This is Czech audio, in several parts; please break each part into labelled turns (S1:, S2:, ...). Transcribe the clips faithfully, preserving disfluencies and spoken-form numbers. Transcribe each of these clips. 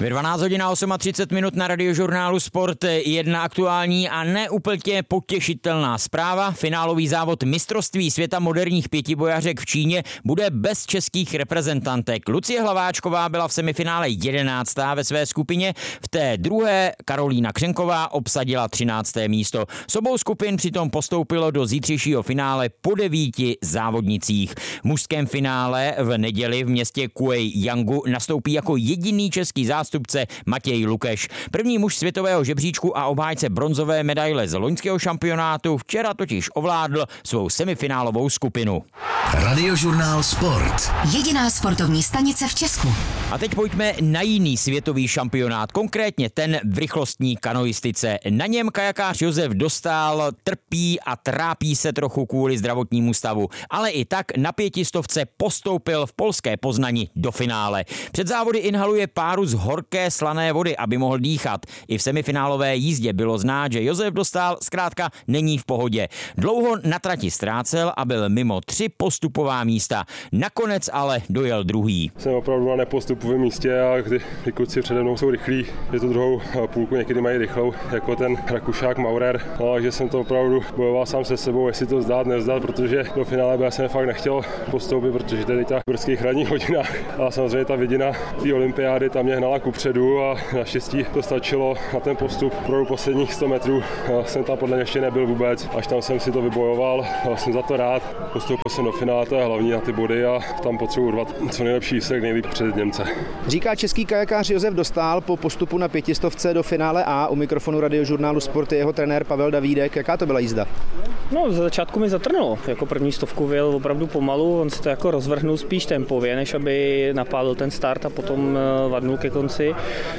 S1: Ve dvanáct hodin a třicet osm minut na Radiožurnálu Sport jedna aktuální a neúplně potěšitelná zpráva. Finálový závod mistrovství světa moderních pětibojařek v Číně bude bez českých reprezentantek. Lucie Hlaváčková byla v semifinále jedenáctá ve své skupině, v té druhé Karolína Křenková obsadila třinácté místo. S obou skupin přitom postoupilo do zítřejšího finále po devíti závodnicích. V mužském finále v neděli v městě Kuej-Yangu nastoupí jako jediný český zástupce Matěj Lukeš. První muž světového žebříčku a obhájce bronzové medaile z loňského šampionátu včera totiž ovládl svou semifinálovou skupinu.
S2: Radiožurnál Sport.
S3: Jediná sportovní stanice v Česku.
S1: A teď pojďme na jiný světový šampionát, konkrétně ten v rychlostní kanoistice. Na něm kajakář Josef Dostál trpí a trápí se trochu kvůli zdravotnímu stavu, ale i tak na pětistovce postoupil v polské Poznani do finále. Před závody inhaluje páru z horké slané vody, aby mohl dýchat. I v semifinálové jízdě bylo znát, že Josef Dostál zkrátka není v pohodě. Dlouho na trati ztrácel a byl mimo tři postupová místa. Nakonec ale dojel druhý.
S4: Jsem opravdu na nepostupovém místě a kdy ty kluci přede mnou jsou rychlí, že tu druhou půlku někdy mají rychlou, jako ten Rakušák Maurer. No, takže jsem to opravdu bojoval sám se sebou, jestli to vzdát, nevzdat, protože do finále by jsem fakt nechtěl postoupit, protože tady ta v brzkých ranních hodinách a samozřejmě ta vidina té olympiády tam mě hnala kupředu a naštěstí to stačilo na ten postup. Pro posledních sto metrů jsem tam podle mě ještě nebyl vůbec, až tam jsem si to vybojoval, jsem za to rád. Postoupil jsem do finále, to je hlavní na ty body a tam potřebuji urvat co nejlepší výsledek, nejlíp před Němce.
S5: Říká český kajakář Josef Dostál po postupu na pětistovce do finále A. U mikrofonu Radiožurnálu Sport je jeho trenér Pavel Davídek. Jaká to byla jízda?
S6: No, za začátku mi zatrnulo. Jako první stovku vyjel opravdu pomalu, on se to jako rozvrhnul spíš tempově, než aby napádl ten start a potom vadnul ke konci,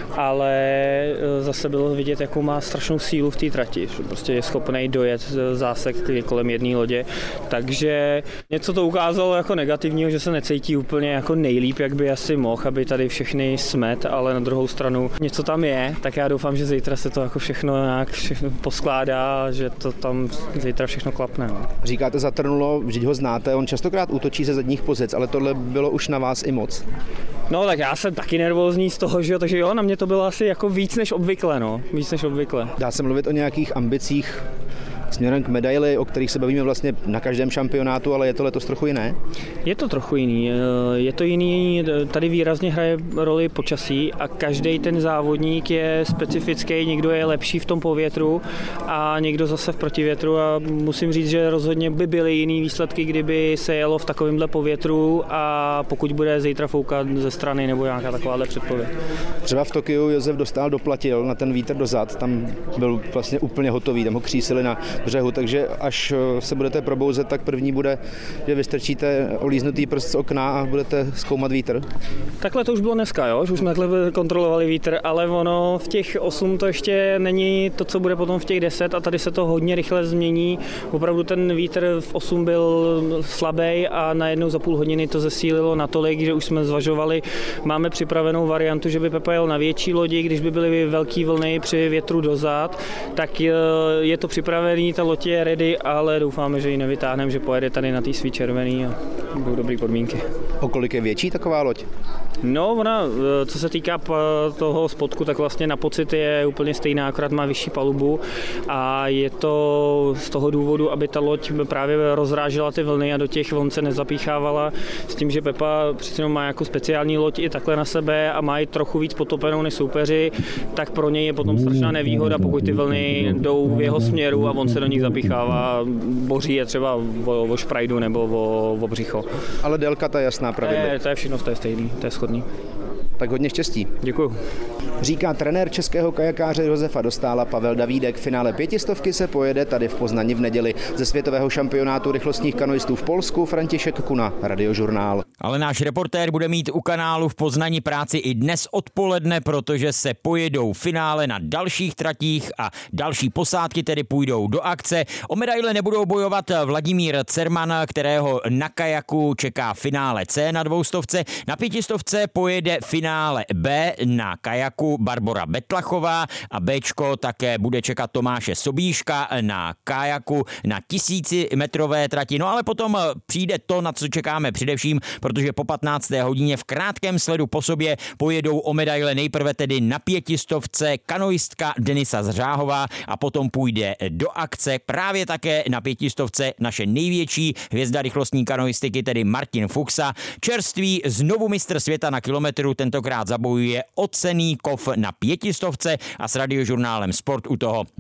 S6: ale zase bylo vidět, jakou má strašnou sílu v té trati, že prostě je schopný dojet zásek kolem jedné lodě, takže něco to ukázalo jako negativního, že se necítí úplně jako nejlíp, jak by asi mohl, aby tady všechny smet, ale na druhou stranu něco tam je, tak já doufám, že zítra se to jako všechno nějak všechno poskládá, že to tam zítra všechno klapne. No.
S5: Říkáte zatrnulo, vždyť ho znáte, on častokrát útočí ze zadních pozic, ale tohle bylo už na vás i moc.
S6: No tak já jsem taky nervózní z toho, že jo, takže jo, na mě to bylo asi jako víc než obvykle, no, víc než obvykle.
S5: Dá se mluvit o nějakých ambicích směrem k medaili, o kterých se bavíme vlastně na každém šampionátu, ale je to letos trochu jiné?
S6: Je to trochu jiný. Je to jiný, tady výrazně hraje roli počasí a každý ten závodník je specifický, někdo je lepší v tom povětru a někdo zase v protivětru a musím říct, že rozhodně by byly jiný výsledky, kdyby se jelo v takovémhle povětru a pokud bude zítra foukat ze strany nebo nějaká takováhle předpověď.
S5: Třeba v Tokiu Josef Dostál doplatil na ten vítr dozad, tam byl vlastně úplně hotový, tam ho křísili na břehu, takže až se budete probouzet, tak první bude, že vystrčíte olíznutý prst z okna a budete zkoumat vítr.
S6: Takhle to už bylo dneska, jo? Že už jsme takhle kontrolovali vítr, ale ono v těch osm to ještě není to, co bude potom v těch deset a tady se to hodně rychle změní. Opravdu ten vítr v osm byl slabý a najednou za půl hodiny to zesílilo natolik, že už jsme zvažovali, máme připravenou variantu, že by Pepa jel na větší lodi, když by byly velký vlny při větru dozad, tak je to připravený, ta loď je ready, ale doufáme, že ji nevytáhneme, že pojede tady na té svý červený a budou dobré podmínky.
S5: O kolik je větší taková loď?
S6: No, ona, co se týká toho spodku, tak vlastně na pocit je úplně stejná, akorát má vyšší palubu a je to z toho důvodu, aby ta loď právě rozrážela ty vlny a do těch vln se nezapíchávala, s tím, že Pepa přece má jako speciální loď i takhle na sebe a má ji trochu víc potopenou než soupeři, tak pro něj je potom strašná nevýhoda, pokud ty vlny jdou v jeho směru a on se do nich zapíchává, boří je třeba o, o šprajdu nebo o, o břicho.
S5: Ale délka ta jasná pravidla.
S6: To je všechno, to je stejný, to je shodný.
S5: Tak hodně štěstí.
S6: Děkuju.
S5: Říká trenér českého kajakáře Josefa Dostála Pavel Davídek. Finále pětistovky se pojede tady v Poznani v neděli. Ze světového šampionátu rychlostních kanoistů v Polsku František Kuna, Radiožurnál.
S1: Ale náš reportér bude mít u kanálu v Poznani práci i dnes odpoledne, protože se pojedou finále na dalších tratích a další posádky tedy půjdou do akce. O medaile nebudou bojovat Vladimír Cerman, kterého na kajaku čeká finále C na dvoustovce. Na pětistovce pojede finále finále B na kajaku Barbora Betlachová a Bčko také bude čekat Tomáše Sobíška na kajaku na tisícimetrové trati. No ale potom přijde to, na co čekáme především, protože po patnácté hodině v krátkém sledu po sobě pojedou o medaile nejprve tedy na pětistovce kanoistka Denisa Zřáhová a potom půjde do akce právě také na pětistovce naše největší hvězda rychlostní kanoistiky, tedy Martin Fuchsa. Čerstvý znovu mistr světa na kilometru tentokrát zabojuje o cenný kov na pětistovce a s Radiožurnálem Sport u toho